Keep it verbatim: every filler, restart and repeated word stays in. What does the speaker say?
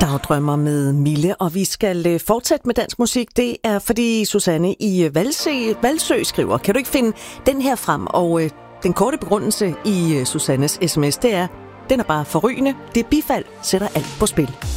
Dagdrømmer med Mille, og vi skal fortsætte med dansk musik. Det er fordi Susanne i Valsø, Valsø skriver, kan du ikke finde den her frem? Og øh, den korte begrundelse i Susannes sms, det er, den er bare forrygende. Det bifald sætter alt på spil.